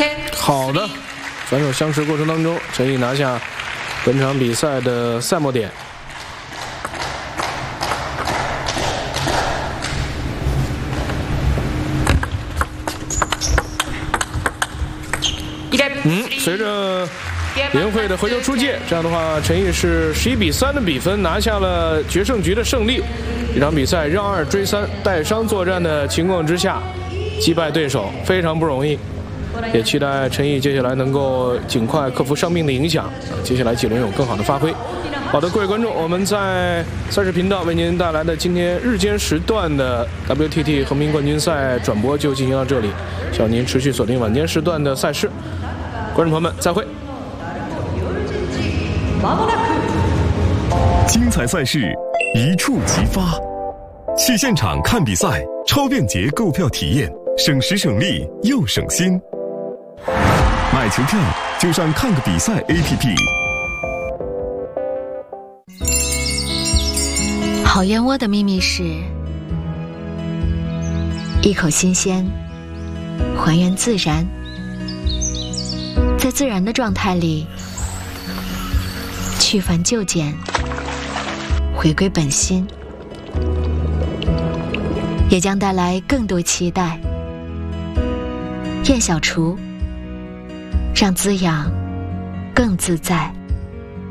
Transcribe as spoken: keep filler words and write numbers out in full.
好的，选手相持过程当中，陈毅拿下本场比赛的赛末点。嗯，随着林慧的回球出界，这样的话，陈毅是十一比三的比分拿下了决胜局的胜利。这场比赛让二追三，带伤作战的情况之下，击败对手非常不容易。也期待陈毅接下来能够尽快克服伤病的影响，接下来几轮有更好的发挥。好的，各位观众，我们在赛事频道为您带来的今天日间时段的 W T T 横滨冠军赛转播就进行到这里，希望您持续锁定晚间时段的赛事。观众朋友们，再会。 精彩赛事一触即发，去现场看比赛，超便捷购票体验，省时省力又省心。买球票就上看个比赛 A P P。 好燕窝的秘密是一口新鲜，还原自然，在自然的状态里去繁就简，回归本心，也将带来更多期待。燕小厨，让滋养更自在。